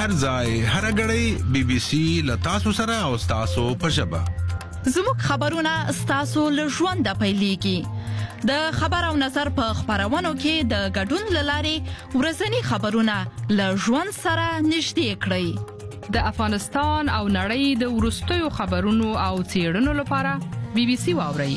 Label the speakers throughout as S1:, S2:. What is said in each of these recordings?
S1: هر ځای هر غړی بي بي سي لتاسو سره او تاسو په ژبه
S2: زموږ خبرونه ستاسو له ژوند پیلېږي د خبر او نظر په خبرونو کې د ګډون لارې ورځنی خبرونه له ژوند سره نږدې کړئ
S3: د افغانستان او نړۍ د ورستیو خبرونو او څېړنو لپاره بي بي سي واورئ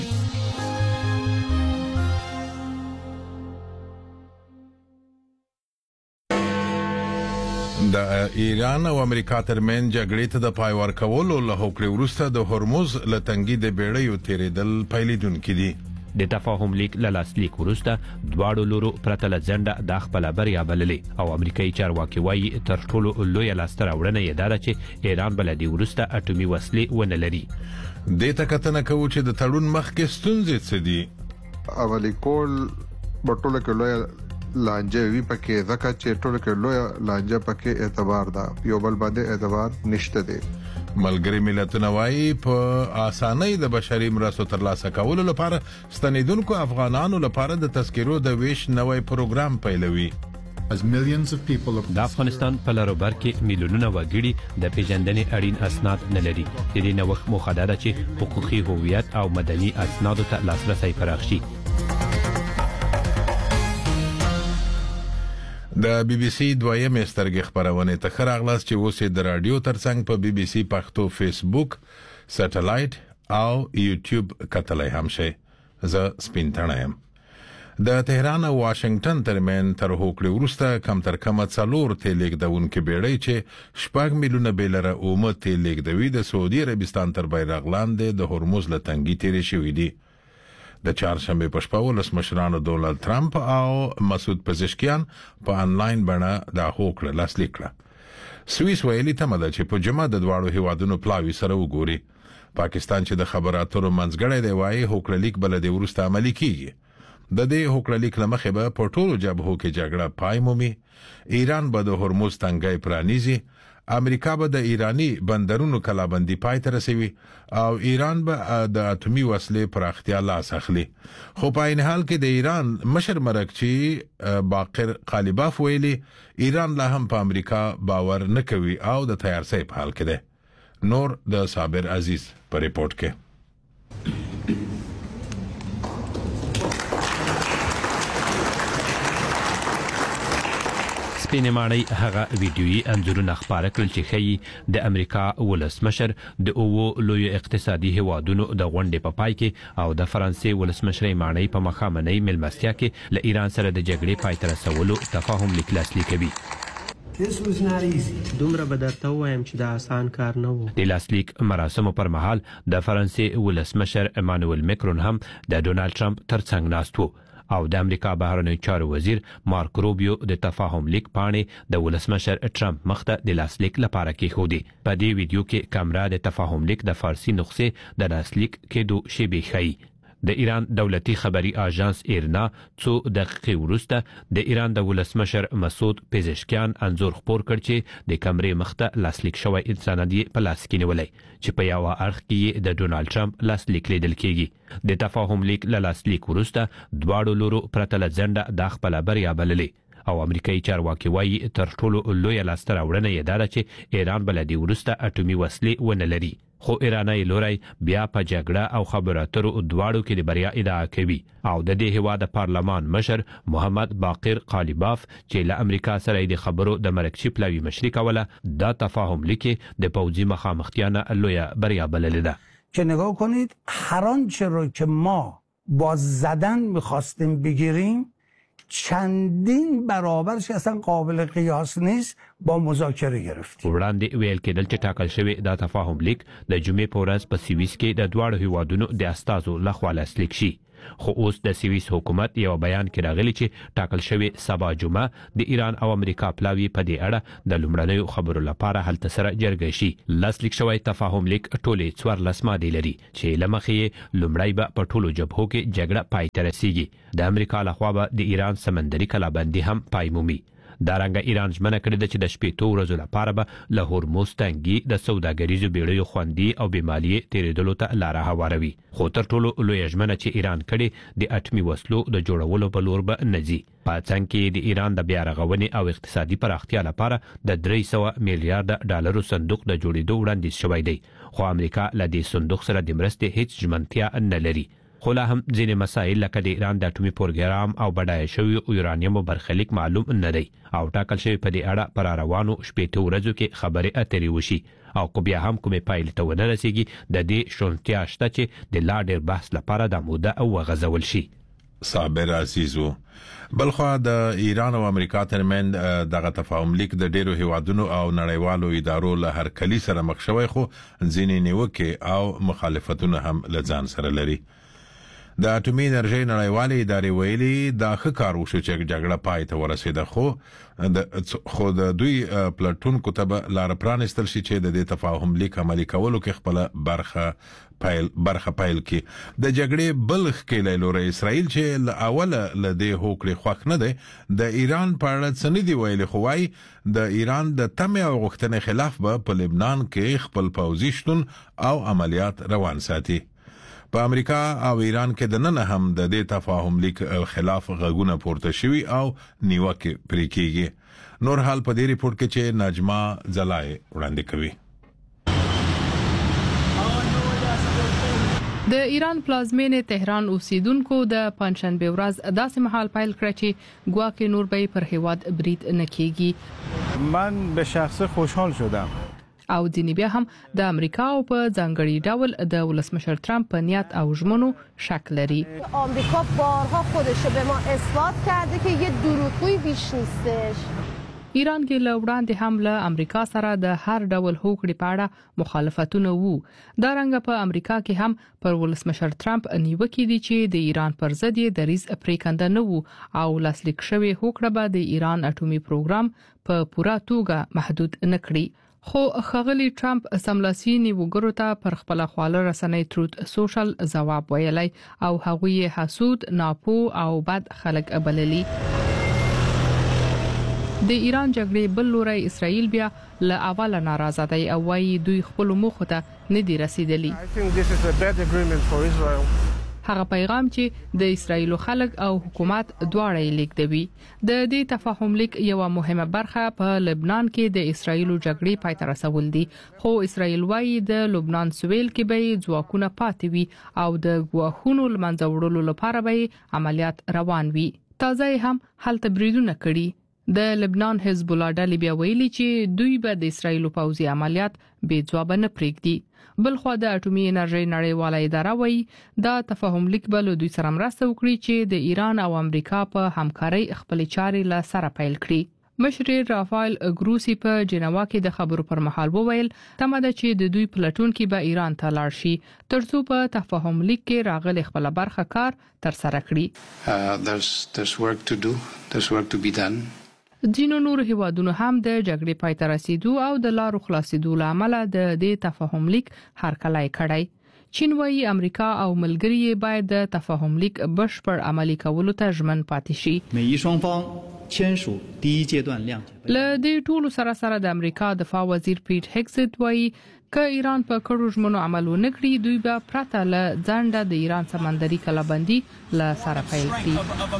S1: د ایران او امریکا ترمن جګړې ته د پای ورکولو له هوکړې وروسته د هرمز له تنګي د بیړیو تیریدل پیلیدونکي دي
S4: د تفاهم لیک له لاسلیک وروسته دواړو لورو پرته له ځنډه د خپل بریا بللې او امریکایي چارواکي وایي تر ټولو لویه لاسته راوړنه یې ده چې ایران بل د وروسته اټومي وسلې ونه لري
S1: د تکتنه کوي چې د تړون مخکې ستونزې څه دي
S5: اولی کول بټوله کې لویه لانجه وی پکې ځکه چې ټول کې لویه لانجه پکې اعتبار ده یو بل باندې اعتبار نشته دی
S1: ملګری ملتونه وايي په اسانۍ د بشري مرستو ترلاسه کولو لپاره ستنیدونکو افغانانو لپاره د تذکرو د ویش نوې پروګرام پیلوي
S4: د افغانستان په لارو بر کې میلیونونه وګړي د پیژندنې اړین اسناد نه لري د دې نوښت موخه ده چې حقوقي هویت او مدني اسنادو ته لاسرسي پراخ شي
S1: د بي بي سي دویمې سترګې خبرونه ته خراغلاس چې اوسې د رادیو ترڅنګ په بي بي سي پښتو فیسبوک سټلایټ او یوټیوب کتلای هم شي زه سپینټنایم د تهران او واشنگټن ترمن تر هوکړې وروسته کم تر کم څلور تلیک دونکو بیړۍ چې شپږ میلیونه بیلره اومه تلیک دوی د سعودي عربستان تر بیرغ لاندې د هرمز له تنګي تیرې شوې دي د چهارشنبه په شپه ولسمشرانو ډونالد ټرمپ او مسعود پزشکیان په انلاین بڼه د هوکړه لاسلیک کړه سوئیس ویلي ته مده چې په جمع د دواړو هیوادونو پلاوی سره وګوري پاکستان چې د خبراتو منځګړی دی وايي هوکړه لیک بل د ورسته عملی کیږي د دې هوکړه لیک لمخې به په ټولو جبهو کې جګړه پای مومي ایران به د هرمز تنګي پرانیزي امریکا به د ایرانی بندرونو کلابندي پای ته رسوي او ایران به د اټومي وسلې پر اختیا لاس اخلي خو په عین حال کې د ایران مشر مرکچی باقر قالیباف ویلي ایران لا هم په امریکا باور نه کوي او د تیارسۍ په حال کې ده نور د صابر عزیز په ریپورت کې
S4: سپینماړی هغه ویډیويي انځورونه خبره کړل چې ښیي د امریکا ولسمشر د اوو لوی اقتصادي هیوادونو د غونډې په پای کې او د فرانسې ولسمشر ماڼۍ په مخامنۍ ملمستیا کې له ایران سره د جګړې پای ته رسولو تفاهم لیک لاسلیک کوي
S6: دومره به درته وایم چې دا آسان کار نه و
S4: د لاسلیک مراسمو پر مهال د فرانسې ولسمشر امانوئل مکرون هم د ډونالد ټرمپ ترڅنګ ناست و او د امریکا بهرنیو چارو وزیر مارک روبیو د تفاهم لیک پاڼې د ولسمشر ټرمپ مخته د لاسلیک لپاره کېښودې په دې ویډیو کې کیمرا د تفاهم لیک د فارسی نسخې د لاسلیک کېدو شیبې ښیي د ایران دولتي خبري آژانس ایرنا څو دقیقې وروسته د ایران د ولسمشر مسعود پزشکیان انځور خپور کړ چې د کیمرې مخته لاسلیک شوی انسانات په لاس کې نیولای چې په یو اړخ کې د ډونالد ټرمپ لاسلیک لیدل کېږي د تفاهم لیک له لاسلیک وروسته دواړو لورو پرته له ځنډه د خپل بریا بللې او امریکایي چارواکي وایي تر ټولو لویه لاسته راوړنه یې ده چې ایران بل د وروسته اټومي وسلې ونه لري خو ایراني لوري بیا په جګړه او خبراتو دواړو کې د بریا ادعا کوي او د دې هیواد پارلمان مشر محمد باقر قالیباف چې له امریکا سره د خبرو د مرکچی پلاوی مشري کوله دا تفاهم لیکي د پوځي مخامختیانه لویه بریا بللې ده
S7: که نگاه کنید هر آنچه رو که ما با زدن می‌خواستیم بگیریم چندین برابرش اصلا قابل قیاس نیست با مذاکره گرفتیم
S4: وړاندې ویل کېدل چې ټاکل شوی دا تفاهم لیک د جمعې په ورځ په سویس کې د دواړو هیوادونو د استازو لخوا لاسلیک شي خو اوس د سویس حکومت یو بیان کې راغلی چې ټاکل شوی سبا جمعه د ایران او امریکا پلاوی په دې اړه د لومړنیو خبرو لپاره هلته سره جرګه شي لاسلیک شوی تفاهم لیک ټولې 14 ماده لري چې لمخې لومړی به په ټولو جبهو کې جګړه پای ته رسیږي د امریکا لخوا به د ایران سمندري کلابندي هم پای مومي دا رنګه ایران ژمنه کړې ده چې د 2 ورځې لپاره به له هورموز تنګي د سوداګریزو بیړیو خوندي او بې مالیې تیرېدلو ته لاره هواروي. خو تر ټولو لویه ژمنه چې ایران کړې د اټومي وسلو د جوړولو په لور به نه ځي. په څنګ کې د ایران د بیا رغونې او اقتصادي پراختیا لپاره د 300 میلیارډ ډالرو صندوق د جوړېدو وړاندیز شوی دی. خو امریکا له دې صندوق سره د مرستې هیڅ ژمنتیا نه لري. خو لا هم ځینې مسایل لکه د ایران د اټومي پروګرام او بډایه شوي یورانیم برخلیک معلوم نه دی او ټاکل شوی په دې اړه پر روانو 18 ورځو کې خبرې اترې وشي او کو بیا هم کومې پایلې ته ونه رسیږي د دې شونتیا شته چې د لا ډېر بحث لپاره د موده او غځول شي.
S1: صابر عزیزو بلخوا د ایران او امریکا ترمن دغه تفاهم لیک د ډیرو هیوادونو او نړیوالو ادارو له هر کلی سره مخ شوی خو ځینې نیوکه او مخالفتونه هم لځان سره لري. د اټومي انرژي نړیوالې ادارې ویلي دا ښه کار وشو چې جګړه پای ته ورسېده خو د دوی پلاتونکو ته لار پرانستل شي چې د دې تفاهم لیک عملي کولو کې خپل برخه پایل کې د جګړې بلخ کې لوري اسرائیل چې اوله لدې هوکړې خوښ نه ده د ایران په اړه څه نه دی ویلي خو وايي د ایران د تمه او غوښتنې خلاف به په لبنان کې خپل پوځي شتون او عملیات روان ساتي. په امریکا او ایران کې د نن هم د دې تفاهم لیک خلاف غږونه پورته شوي او نیوکه پرې کیږي. نور حال په دې ریپورت کې چې نجما زلای وړاندې کوي.
S3: د ایران پلازمینې تهران اوسیدونکو د پنځشنبه ورځ داسې مهال پیل کړ چې ګواکې نور به پر هیواد برید نه کیږي.
S8: من به شخص خوشحال شدم
S3: او ځینې بیا هم د امریکا او په ځانګړي ډول د ولسمشر ترامپ په نیت او ژمنو شک لري.
S9: آمریکا بارها خودش رو به ما اثبات کرده که یه دروغگوی بیش نیستش.
S3: ایران کې له وړاندې هم له امریکا سره د هر ډول هوکړې په اړه مخالفتونه وو. دا رنګه په امریکا کې هم پر ولسمشر ترامپ نیوکې دي چې د ایران پر ضد یې دریځ پریکنده نه وو او لاسلیک شوی هوکړه به د ایران اټومي پروګرام په پوره توګه محدود نه کړي. خو ښاغلي ټرمپ سملاسي نیوګرو ته پر خپل خواله رسنۍ تروت سوشل ځواب ویلی او هغوی حسود، ناپو او بد خلک بللي. د ایران جګړې بل لوري اسرائیل بیا له اوله ناراضه دی او وايي دوی خپل موخه ته نه دي رسیدلي. هغه پیغام چې د اسرایل خلک او حکومت دواړه یې لیکدوي. د دې تفاهم لیک یو مهمه برخه په لبنان کې د اسرایل جګړې پای ته رسول دي. خو اسرایل وايي د لبنان سویل کې به ځواکونه پاتې وي او د ګواښونو لمنځه وړلو لپاره به عملیات روان وي. تازه هم هلته بریدونه کړي. د لبنان حزب الله ډلې بیا ویلي چې دوی به د اسرایل پوځي عملیات بې ځواب نه پرېږدي. بلخو د اټومي انرژي نړیواله اداره وایي دا تفاهم لیک به له دوی سره مرسته وکړي چې د ایران او امریکا په همکارۍ خپل چارې له سره پیل کړي. مشر رافایل ګروسی په جنوا کې د خبرو پر مهال وویل تمه ده چې د دوی پلاتونکو به ایران ته لاړ شي ترڅو په تفاهم لیک کې راغلي خپل برخه کار تر سره کړي.
S10: There's work to be done.
S3: ځینو نور هیوادونو هم د جګړې پای ته رسیدو او د لارو خلاصېدو لامل د دې تفاهم لیک هرکلی کړی. چین وايي امریکا او ملګری باید د تفاهم لیک بشپړ عملي کولو ته ژمن پاتې شي. له دې ټولو سره د امریکا دفاع وزیر پیټ هګسټ وايي که ایران په کړو ژمنو عمل ونه کړي دوی به پرته له ځنډه د ایران سمندري کلابندي له سره پیل کړي.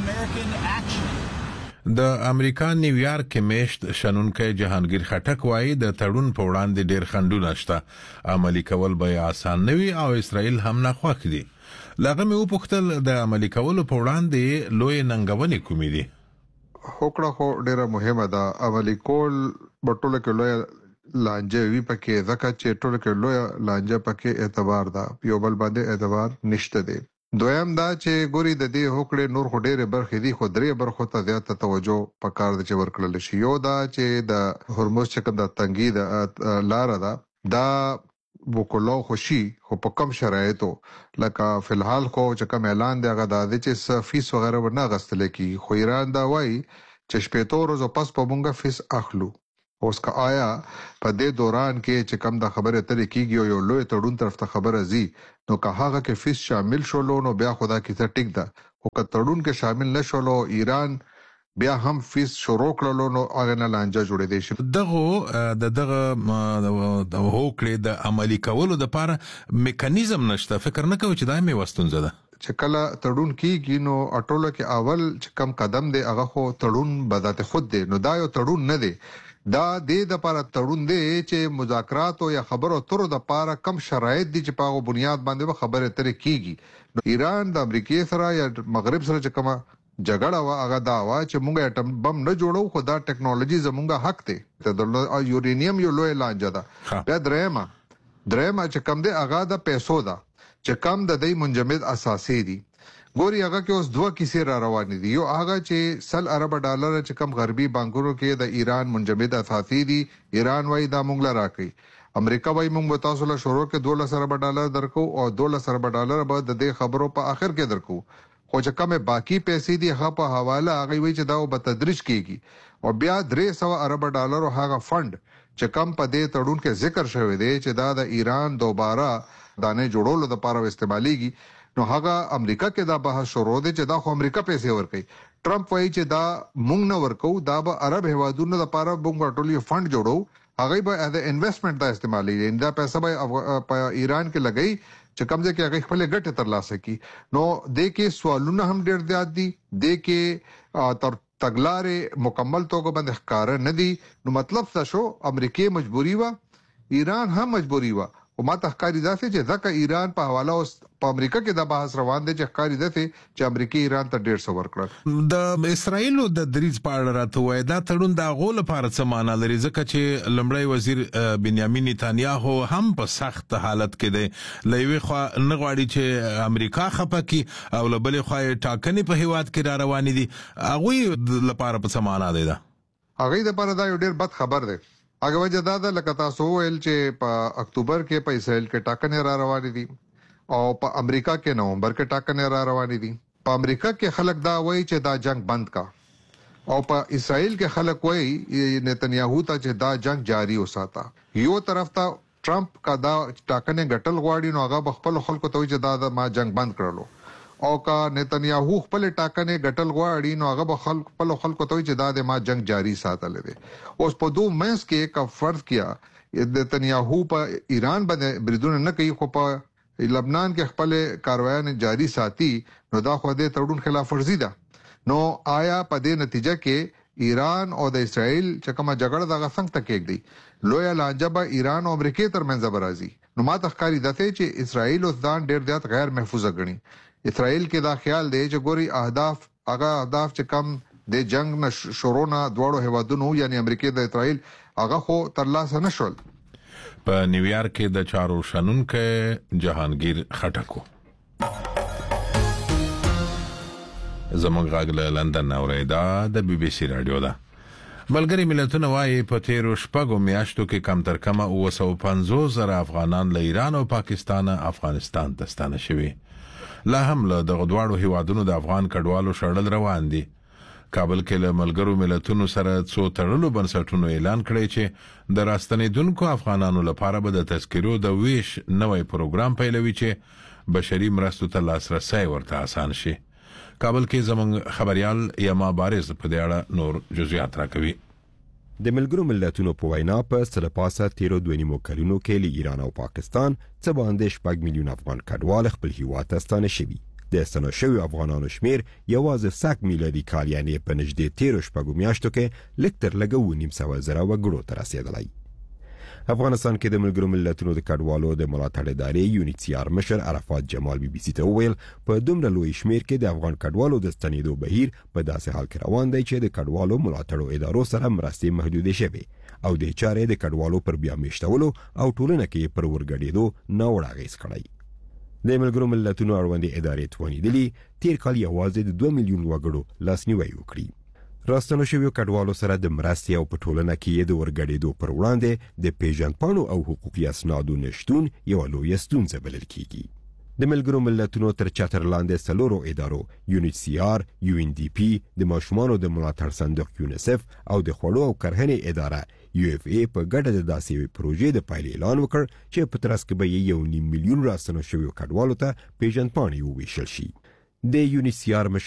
S1: د امریکا نیویارک کې میشت شنونکي جهانگیر خټک وايي د تړون په وړاندې ډېر خنډونه شته عملي کول به آسان نه وي او اسرائیل هم نه خوښ دي. لغه مې وپوښتل د عملي کولو په وړاندې لوی ننګونې کومې دي.
S5: هوکړه خو ډیره مهمه ده عملي کول بټوله کې لوی لانجه وی پکې ځکه چې ټوله کې لوی لانجه پکې اعتبار ده یو بل باندې اعتبار نشته دی. دویم دا چې ګوري د دې هوکړې نور خډېره برخې دي خو درې برخو ته زیاته توجه پکار دي چې ورکړل شي. یو دا چې د هرمز چکه د تنګي د لار ده دا وکولو خوشي خو په کم شرایطو لکه فلحال خو چې کوم اعلان دی هغه د چې فیس وغیرہ ورنه غستل کی خو ایران دا وایي چې شپږ ورځې پس په مونږه فیس اخلو. اوس کا آیا په دې دوران کې چې کم د خبره ترې کیږي یو لوی تړون طرف ته خبره زی نو که هغه کې فیس شامل شولو نو بیا خدا کیسه ټیک ده او که تړون کې شامل نشولو ایران بیا هم فیس شروع کړلو نو هغه نه لانجه جوړې دي شي.
S1: دغه هوکړې د عملی کولو د لپاره میکانیزم نشته. فکر نه کوي چې دا مې وستونزه ده
S5: چې کله تړون کیږي نو اټوله کې اول چې کم قدم دی هغه خو تړون بذات خود دی. نو دا یو تړون نه دی، دا د لپاره تړون دی چې مذاکرات او یا خبرو اترو د لپاره کم شرایط دي چې په هغه بنیاد باندې خبرې اترې کیږي. نو ایران د امریکای سره یا مغرب سره چې کومه جګړه وا هغه دا وا چې موږ اټم بم نه جوړو، خو دا ټیکنالوژي زموږه حق دی. د یورانیم یو لوی لانجه ده. بیا درېما چې کم دی هغه د پیسو ده چې کم د دې منجمد اساسي دي. ګوري هغه کې اوس دوه کیسې را روانې دي. یو هغه چې $100 ارب چې کم غربي بانکونو کې د ایران منجمد اساسي دي، ایران وایي دا موږ لرا کوي. امریکا وایي موږ تاسو له شروع کې $12 ارب درکو او $12 ارب به د دې خبرو په اخر کې درکو. خو چې کومه باقی پیسې دي هغه په حواله هغه وی چې دا په تدریج کیږي. او بیا $300 ارب هغه فند چې کم په دې تړون کې ذکر شوی دی چې دا د ایران دوباره دانه جوړولو لپاره استعماليږي. نو هغه امریکا کې دا بحث شروع دی چې دا خو امریکا پیسې ورکړي. ټرمپ وایي چې دا مونږ نه ورکو، دا به عرب هیوادونو لپاره مونږ ټولې فند جوړو، هغه به د انویسټمنټ د استعمالي دا پیسې به په ایران کې لګي چې کوم ځای کې هغه خپل ګټه ترلاسه کړي. نو د کې سوالونه هم ډېر زیات دي، د کې تر تګلارې مکمل توګه باندې ښکار نه دي. نو مطلب څه شو؟ امریکای مجبوری و، ایران هم مجبوری و. او ما تحقیقي داسې چې ځکه ایران په حواله اوس په امریکا کې د بحث روان دي چې ښکاری داسې چې امریکا ایران ته 150 ورکړه.
S1: د اسرایل د دریځ په اړه راته وای دا تړون د غول لپاره څه معنی لري؟ ځکه چې لمړی وزیر بنیامین نتانیاهو هم په سخت حالت کې دی، لوي خو نه غواړي چې امریکا خپکی او لبلې خو ټاکنې په هیواد کې را روان دي. هغه لپاره په څه معنی دی؟ دا
S5: هغه لپاره دا یو ډېر بد خبر دی. هغه وجه دا ده لکه تاسو ویل چې په اکتوبر کې په اسرائیل کې ټاکنې را روانې دي او په امریکا کې نومبر کې ټاکنې را روانې دي. په امریکا کې خلک دا وایي چې دا جنگ بند کا، او په اسرائیل کې خلک وایي نتنیاهو ته چې دا جنگ جاری وساته. یو طرف ته ټرمپ کا دا ټاکنې ګټل غواړي، نو هغه خپل خلکو ته وایي چې دا ما جنگ بند کړلو. او کا نتنیاهو خپل ټاکنې ګټل غواړي، نو هغه خپل خلکو ته وایي چې دا د ما جنگ جاری ساتل دي. اوس په دوه منځ کې کا فرض کیا نتنیاهو په ایران باندې بریدونه نه کوي، خو په لبنان کې خپل کاروایان جاری ساتي، نو دا خو د تړون خلاف ورزي ده. نو آیا په دې نتیجه کې ایران او د اسرائیل چې کومه جګړه دغه څنګه تکېږي لوی لانجه به ایران او امریکا ترمنځ برازي. نو ما تخکاری دته چې اسرائیل او ځان ډېر زیات غیر محفوظ غني. اسرائیل کې دا خیال دی چې ګوري اهداف چې کم د جنگ نه شروع نه دواړو هیوادونو یعنی امریکا د اسرائیل هغه خو ترلاسه نشول.
S1: په نیویارک کې د چارو شنونکو جهانگیر خټکو زموږ غاګل لندن اوریدا د بي بي سي رادیو ده. ملګری ملتونه وايي په تیرو شپږو میاشتو کې کم تر کمه 250,000 افغانان له ایران او پاکستان افغانستان ته ستانه شوي. لا هم له دغه دواړو هیوادونو د افغان کډوالو شړل روان دي. کابل کې له ملګرو ملتونو سره څو تړلو بنسټونو اعلان کړی چې د راستنیدونکو افغانانو لپاره به د تذکرو د ویش نوې پروګرام پیلوي چې بشري مرستو ته لاسرسي ورته آسان شي. کابل کې زموږ خبريال یما بارز په دې اړه نور جزئیات راکوي.
S10: د ملګرو ملتونو په وینا په سلپاسه تیرو 2.5 کلونو کې له ایران او پاکستان څخه باندې 6 میلیون افغان کډوال خپل هیواد ته ستانه شوي. د ستانه شوي افغانانو شمیر یوازې 100 میلیوني کال یعنی په نږدې تیرو شپږو میاشتو کې لکتر لګو 900,000 وګړو ته رسیدلی. افغانستان کې د ملګرو ملتونو د کډوالو د ملاتړ ادارې یونیسیار مشر عرفات جمال بي بي سي ته وویل په دومره لوی شمیر کې د افغان کډوالو د ستنېدو بهیر په داسې حال کې روان دی چې د کډوالو ملاتړ ادارو سره مرستې محدودې شوي او د چارې د کډوالو پر بیا میشتولو او ټولنه کې پر ورګډېدو ناوړه اغېز کړی. د ملګرو ملتونو اړوندې ادارې توانیدلي تیر کال یوازې د 2 میلیون وګړو لاسنیوی وکړي. راستنو شویو کډوالو سره د مرستې او په ټولنه کې د ورګډېدو پر وړاندې د پیژندپاڼو او حقوقي اسنادو نشتون یو لوی ستونزه بلل کیږي. د ملګرو ملتونو تر چتر لاندې څلورو ادارو یونیسیار، UNDP، د ماشومانو د ملاتړ صندوق یونیسف او د خوړو او کرهنې اداره UFA په ګډه د داسې پروژې د پایل اعلان وکړ چې په ترڅ کې به 1.5 میلیون راستنو شویو کډوالو ته پیژندپاڼې وویشل شي. د یونیسیار